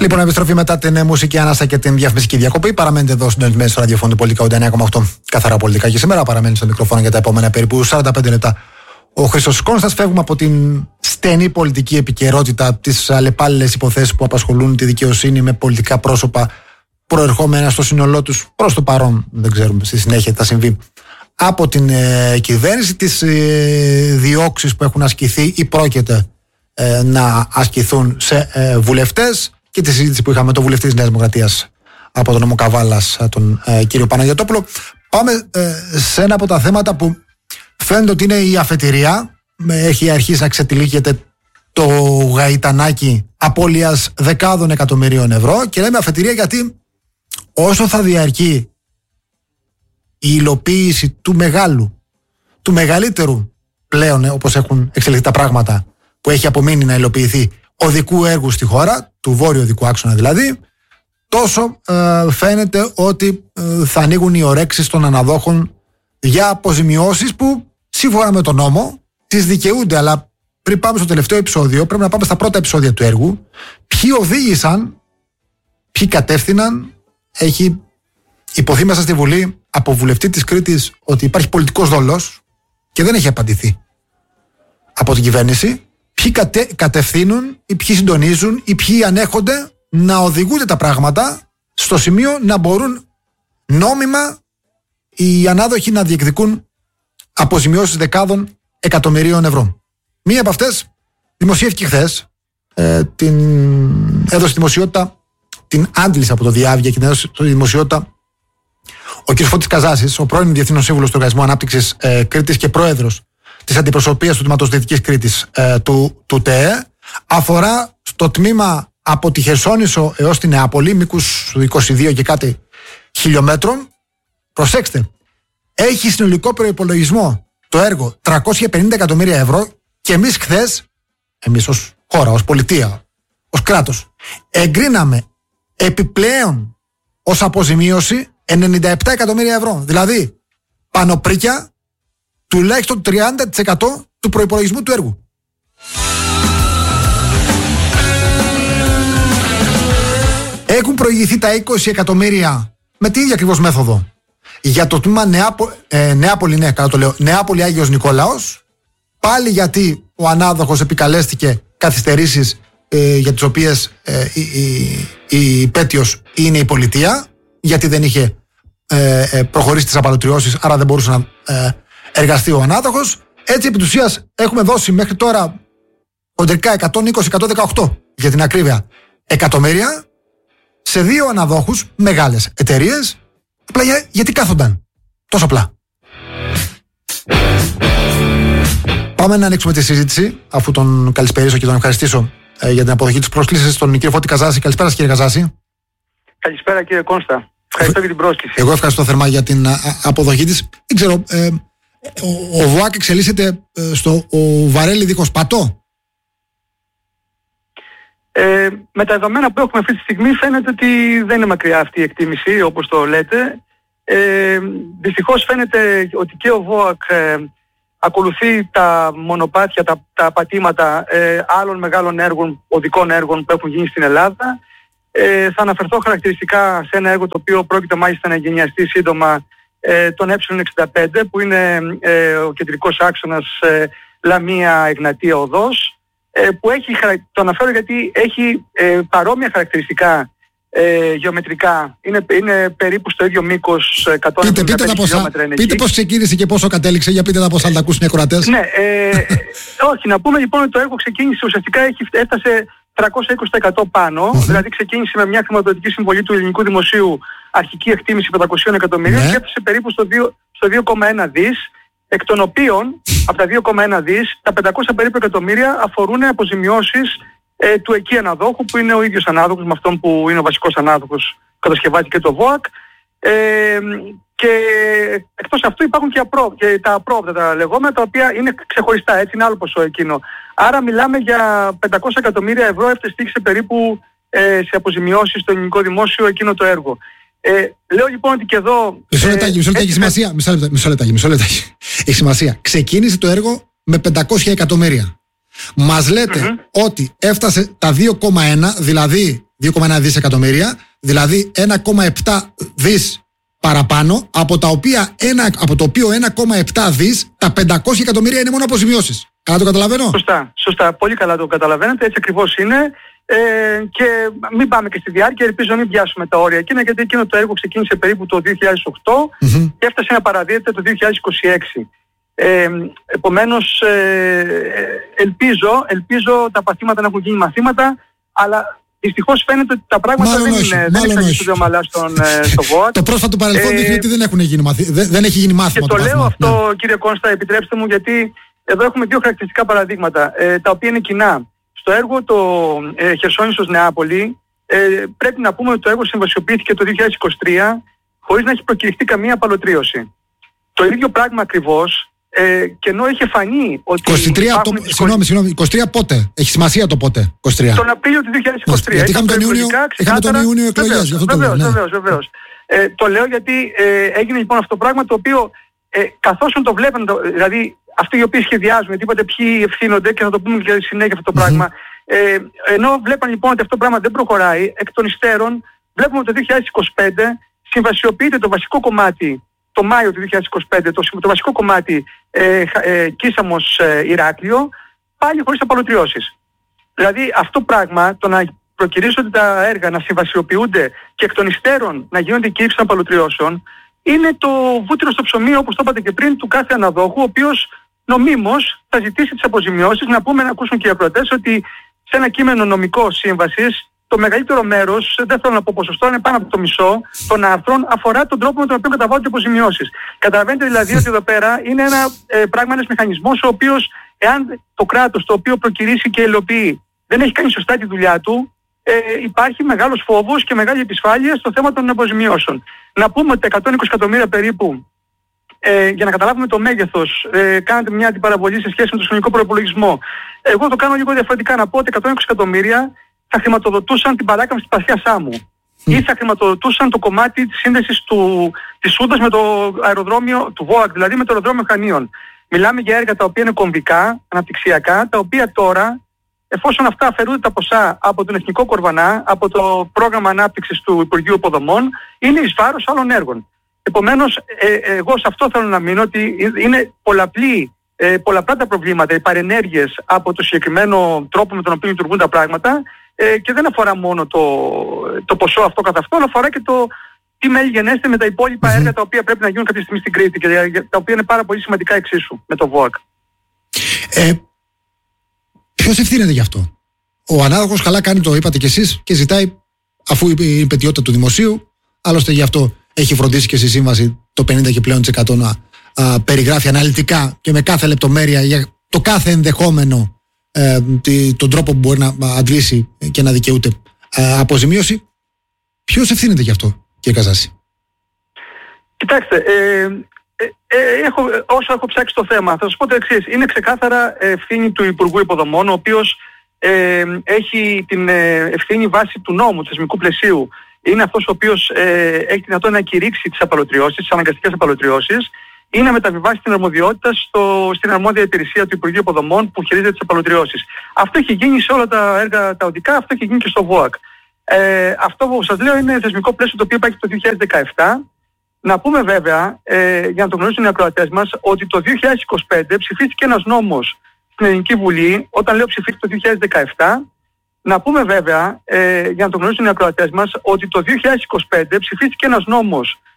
Λοιπόν, επιστροφή μετά την μουσική ανάσα και την διαφημιστική διακοπή. Παραμένετε εδώ συντονισμένοι στο ραδιοφώνου του Πολιτικά 89,8 καθαρά πολιτικά και σήμερα. Παραμένει στο μικρόφωνο για τα επόμενα περίπου 45 λεπτά. Ο Χρήστος Κόνστας. Φεύγουμε από την στενή πολιτική επικαιρότητα, τις αλλεπάλληλες υποθέσεις που απασχολούν τη δικαιοσύνη με πολιτικά πρόσωπα προερχόμενα στο σύνολό τους προς το παρόν. Δεν ξέρουμε στη συνέχεια τι θα συμβεί. Από την κυβέρνηση, τις διώξεις που έχουν ασκηθεί ή πρόκειται να ασκηθούν σε βουλευτές και τη συζήτηση που είχαμε με τον βουλευτή της Νέας Δημοκρατίας από τον νομό Καβάλας, τον κύριο Παναγιωτόπουλο. Πάμε σε ένα από τα θέματα που φαίνεται ότι είναι η αφετηρία. Έχει αρχίσει να ξετυλίγεται το γαϊτανάκι απώλειας δεκάδων εκατομμυρίων ευρώ και λέμε αφετηρία γιατί όσο θα διαρκεί η υλοποίηση του μεγαλύτερου πλέον, όπως έχουν εξελιχθεί τα πράγματα, που έχει απομείνει να υλοποιηθεί οδικού έργου στη χώρα, του βόρειου οδικού άξονα δηλαδή, τόσο φαίνεται ότι θα ανοίγουν οι ορέξεις των αναδόχων για αποζημιώσεις που σύμφωνα με τον νόμο τις δικαιούνται. Αλλά πριν πάμε στο τελευταίο επεισόδιο, πρέπει να πάμε στα πρώτα επεισόδια του έργου. Ποιοι οδήγησαν, ποιοι κατεύθυναν. Έχει υποθεί μέσα στη Βουλή από βουλευτή της Κρήτης ότι υπάρχει πολιτικός δόλος και δεν έχει απαντηθεί από την κυβέρνηση. Ποιοι κατευθύνουν ή ποιοι συντονίζουν ή ποιοι ανέχονται να οδηγούνται τα πράγματα στο σημείο να μπορούν νόμιμα οι ανάδοχοι να διεκδικούν αποζημιώσεις δεκάδων εκατομμυρίων ευρώ. Μία από αυτές δημοσιεύτηκε χθες, την έδωσε δημοσιότητα, την άντλησε από το Διάβγεια και την έδωσε δημοσιότητα ο κ. Φώτης Καζάσης, ο πρώην Διευθύνων Σύμβουλος του Οργανισμού Ανάπτυξης Κρήτης και πρόεδρος της αντιπροσωπείας του τμήματος Δυτικής Κρήτης του ΤΕΕ. Αφορά στο τμήμα από τη Χερσόνησο έως τη Νεάπολη, μήκους 22 και κάτι χιλιόμετρων. Προσέξτε, έχει συνολικό προϋπολογισμό το έργο 350 εκατομμύρια ευρώ και εμείς χθες, εμείς ως χώρα, ως πολιτεία, ως κράτος, εγκρίναμε επιπλέον ως αποζημίωση 97 εκατομμύρια ευρώ. Δηλαδή, πανοπρίκια τουλάχιστον 30% του προϋπολογισμού του έργου. Έχουν προηγηθεί τα 20 εκατομμύρια με την ίδια ακριβώς μέθοδο για το τμήμα Νεάπολη, ναι, καλά το λέω, Νεάπολη Άγιος Νικόλαος, πάλι γιατί ο ανάδοχος επικαλέστηκε καθυστερήσεις για τις οποίες η υπέτειος είναι η πολιτεία, γιατί δεν είχε προχωρήσει τις απαλωτριώσεις, άρα δεν μπορούσε να εργαστεί ο ανάδοχος. Έτσι επί της ουσίας έχουμε δώσει μέχρι τώρα κοντρικά 120-118 για την ακρίβεια εκατομμύρια σε δύο αναδόχους, μεγάλες εταιρείες. Απλά γιατί κάθονταν τόσο απλά. Πάμε να ανοίξουμε τη συζήτηση, αφού τον καλησπερίσω και τον ευχαριστήσω για την αποδοχή της πρόσκλησης στον κύριο Φώτη Καζάση. Καλησπέρα κύριε Καζάση. Καλησπέρα κύριε Κόνστα. Ευχαριστώ για την πρόσκληση. Εγώ ευχαριστώ θερμά για την αποδοχή της. Δεν ξέρω, ο ΒΟΑΚ εξελίσσεται στο βαρέλι δίχως πατώ. Με τα δεδομένα που έχουμε αυτή τη στιγμή φαίνεται ότι δεν είναι μακριά αυτή η εκτίμηση όπως το λέτε. Δυστυχώς φαίνεται ότι και ο ΒΟΑΚ ακολουθεί τα μονοπάτια, τα πατήματα άλλων μεγάλων έργων, οδικών έργων που έχουν γίνει στην Ελλάδα. Θα αναφερθώ χαρακτηριστικά σε ένα έργο το οποίο πρόκειται μάλιστα να εγκαινιαστεί σύντομα, τον Ε65, που είναι ο κεντρικός άξονας Λαμία Εγνατία Οδός, που το αναφέρω γιατί έχει παρόμοια χαρακτηριστικά γεωμετρικά. Είναι περίπου στο ίδιο μήκος 175 χιλιόμετρα είναι. Πείτε πώς ξεκίνησε και πόσο κατέληξε, για πείτε τα πώς θα τα ακούσουν οι ακροατές. Ναι, όχι, να πούμε λοιπόν ότι το έργο ξεκίνησε, ουσιαστικά έφτασε 320% πάνω, δηλαδή ξεκίνησε με μια χρηματοδοτική συμβολή του ελληνικού δημοσίου, αρχική εκτίμηση 500 εκατομμυρίων και έφτασε περίπου στο 2,1 δις, εκ των οποίων από τα 2,1 δις, τα 500 περίπου εκατομμύρια αφορούν αποζημιώσεις του εκεί αναδόχου, που είναι ο ίδιος ανάδοχος με αυτόν που είναι ο βασικός ανάδοχος, κατασκευάζει και το ΒΟΑΚ. Και εκτός αυτού υπάρχουν και τα απρόοπτα τα λεγόμενα, τα οποία είναι ξεχωριστά, έτσι είναι άλλο ποσό εκείνο. Άρα μιλάμε για 500 εκατομμύρια ευρώ έφτασε περίπου σε αποζημιώσεις στο ελληνικό δημόσιο εκείνο το έργο. Λέω λοιπόν ότι και εδώ... Μισό λεπτάκι, σημασία. Μισό λεπτάκι. Έχει σημασία. Ξεκίνησε το έργο με 500 εκατομμύρια. Μας λέτε ότι έφτασε τα 2,1, δηλαδή 2,1 δισεκατομμύρια, δηλαδή 1,7 δις παραπάνω, από το οποίο 1,7 δις, τα 500 εκατομμύρια είναι μόνο αποζημιώσεις. Καλά το καταλαβαίνω? Σωστά. Πολύ καλά το καταλαβαίνετε. Έτσι ακριβώς είναι. Και μην πάμε και στη διάρκεια, ελπίζω να μην πιάσουμε τα όρια εκείνα, γιατί εκείνο το έργο ξεκίνησε περίπου το 2008 και έφτασε να παραδίδεται το 2026. Επομένως, ελπίζω τα παθήματα να έχουν γίνει μαθήματα, αλλά δυστυχώς φαίνεται ότι τα πράγματα δεν εξαγγίζονται ομαλά στο ΒΟΑΚ. Το πρόσφατο παρελθόν δείχνει ότι δεν έχει γίνει μάθημα. Και το λέω αυτό, κύριε Κόνστα, επιτρέψτε μου, γιατί εδώ έχουμε δύο χαρακτηριστικά παραδείγματα, τα οποία είναι κοινά. Στο έργο το Χερσόνησος Νεάπολη, πρέπει να πούμε ότι το έργο συμβασιοποιήθηκε το 2023 χωρίς να έχει προκηρυχθεί καμία απαλωτρίωση. Το ίδιο πράγμα ακριβώς, και ενώ είχε φανεί ότι 23 πότε, έχει σημασία το πότε, 23. Τον Απρίλιο του 2023. Γιατί είχαμε τον Ιούνιο εκλογές. Βεβαίως. Το λέω γιατί έγινε λοιπόν αυτό το πράγμα, το οποίο καθώς το βλέπουν, δηλαδή αυτοί οι οποίοι σχεδιάζουν, γιατί είπατε ποιοι ευθύνονται, και θα το πούμε και στη συνέχεια αυτό το πράγμα, ενώ βλέπαν λοιπόν ότι αυτό το πράγμα δεν προχωράει, εκ των υστέρων βλέπουμε ότι το 2025 συμβασιοποιείται το βασικό κομμάτι, το Μάιο του 2025, το βασικό κομμάτι Κίσαμος Ηράκλειο, πάλι χωρίς απαλωτριώσεις. Δηλαδή αυτό το πράγμα, το να προκυρήσονται τα έργα, να συμβασιοποιούνται και εκ των υστέρων να γίνονται κήρυξεις των απαλωτριώσεων, είναι το βούτυρο στο ψωμί, όπως το είπατε και πριν, του κάθε αναδόχου, ο οποίος νομίμως θα ζητήσει τις αποζημιώσεις. Να ακούσουν και οι ακροατές ότι σε ένα κείμενο νομικό σύμβασης, το μεγαλύτερο μέρος, δεν θέλω να πω ποσοστό, είναι πάνω από το μισό των άρθρων, αφορά τον τρόπο με τον οποίο καταβάλλονται οι αποζημιώσεις. Καταλαβαίνετε δηλαδή ότι εδώ πέρα είναι ένα πράγμα, ένας μηχανισμός, ο οποίος, εάν το κράτος το οποίο προκηρύσει και υλοποιεί δεν έχει κάνει σωστά τη δουλειά του, υπάρχει μεγάλος φόβος και μεγάλη επισφάλεια στο θέμα των αποζημιώσεων. Να πούμε ότι τα 120 εκατομμύρια περίπου, για να καταλάβουμε το μέγεθος, κάνετε μια αντιπαραβολή σε σχέση με το συνολικό προϋπολογισμό. Εγώ το κάνω λίγο διαφορετικά, να πω ότι 120 εκατομμύρια θα χρηματοδοτούσαν την παράκαμψη της Παθιάς Σάμου ή θα χρηματοδοτούσαν το κομμάτι της σύνδεσης της Σούντας με το αεροδρόμιο του ΒΟΑΚ, δηλαδή με το αεροδρόμιο Χανίων. Μιλάμε για έργα τα οποία είναι κομβικά, αναπτυξιακά, τα οποία τώρα, εφόσον αυτά αφαιρούνται τα ποσά από τον Εθνικό Κορβανά, από το πρόγραμμα ανάπτυξης του Υπουργείου Υποδομών, είναι εις βάρος άλλων έργων. Επομένως, εγώ σε αυτό θέλω να μείνω, ότι είναι πολλαπλά τα προβλήματα, οι παρενέργειες από το συγκεκριμένο τρόπο με τον οποίο λειτουργούν τα πράγματα, και δεν αφορά μόνο το ποσό αυτό καθ' αυτό, αλλά αφορά και το τι μέλη γενέστε με τα υπόλοιπα έργα τα οποία πρέπει να γίνουν κάποια στιγμή στην Κρήτη και τα οποία είναι πάρα πολύ σημαντικά εξίσου με το ΒΟΑΚ. Ποιος ευθύνεται γι' αυτό? Ο ανάδοχος καλά κάνει, το είπατε κι εσείς, και ζητάει, αφού είναι η πετιότητα του δημοσίου, άλλωστε γι' αυτό έχει φροντίσει και στη σύμβαση το 50% και πλέον να περιγράφει αναλυτικά και με κάθε λεπτομέρεια για το κάθε ενδεχόμενο, τον τρόπο που μπορεί να αντλήσει και να δικαιούται αποζημίωση. Ποιος ευθύνεται γι' αυτό, κύριε Καζάση? Κοιτάξτε, όσο έχω ψάξει το θέμα, θα σας πω το εξής. Είναι ξεκάθαρα ευθύνη του Υπουργού Υποδομών, ο οποίος έχει την ευθύνη βάση του νόμου, του θεσμικού πλαισίου. Είναι αυτός ο οποίος έχει τη δυνατότητα να κηρύξει τις απαλωτριώσεις, τις αναγκαστικές απαλωτριώσεις, ή να μεταβιβάσει την αρμοδιότητα στην αρμόδια υπηρεσία του Υπουργείου Υποδομών που χειρίζεται τις απαλωτριώσεις. Αυτό έχει γίνει σε όλα τα έργα τα οδικά, αυτό έχει γίνει και στο ΒΟΑΚ. Αυτό που σας λέω είναι θεσμικό πλαίσιο το οποίο υπάρχει το 2017. Να πούμε βέβαια, για να το γνωρίσουν οι ακροατές μας, ότι το 2025 ψηφίστηκε ένας νόμος στην Ελληνική Βουλή, όταν λέω ψηφίστηκε το 2017. Να πούμε βέβαια, για να το γνωρίσουν οι ακροατές μας, ότι το 2025 ψηφίστηκε ένας νόμος